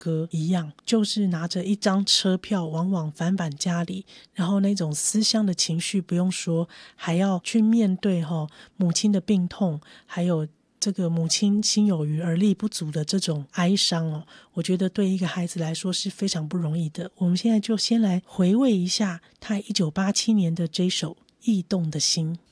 歌一样，就是拿着一张车票往往返家里，然后那种思乡的情绪不用说，还要去面对母亲的病痛，还有这个母亲心有余而力不足的这种哀伤我觉得对一个孩子来说是非常不容易的。我们现在就先来回味一下他1987年的这首《驿动的心》。